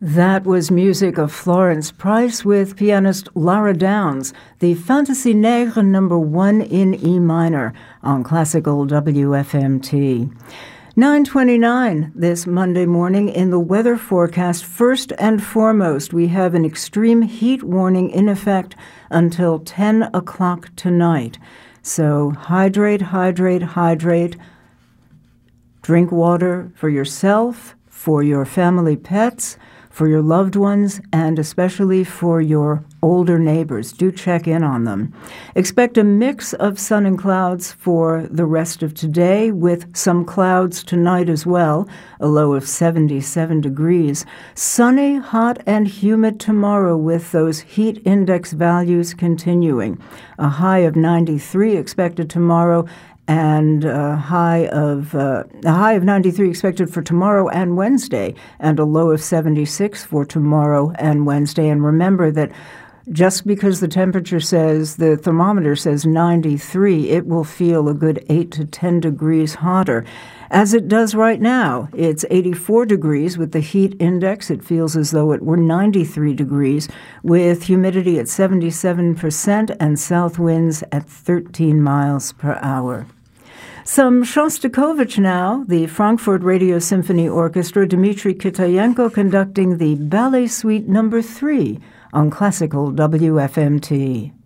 That was music of Florence Price with pianist Lara Downs, the Fantasy Negre number 1 in E minor on classical WFMT. 9:29 this Monday morning in the weather forecast. First and foremost, we have an extreme heat warning in effect until 10 o'clock tonight. So hydrate, hydrate, hydrate. Drink water for yourself, for your family pets, for your loved ones, and especially for your older neighbors. Do check in on them. Expect a mix of sun and clouds for the rest of today, with some clouds tonight as well, a low of 77 degrees. Sunny, hot, and humid tomorrow with those heat index values continuing. A high of 93 expected tomorrow, and a high of 93 expected for tomorrow and Wednesday, and a low of 76 for tomorrow and Wednesday. And remember that just because the thermometer says 93, it will feel a good 8 to 10 degrees hotter. As it does right now, it's 84 degrees with the heat index. It feels as though it were 93 degrees with humidity at 77% and south winds at 13 miles per hour. Some Shostakovich now, the Frankfurt Radio Symphony Orchestra, Dmitry Kitayenko conducting the Ballet Suite No. 3 on classical WFMT.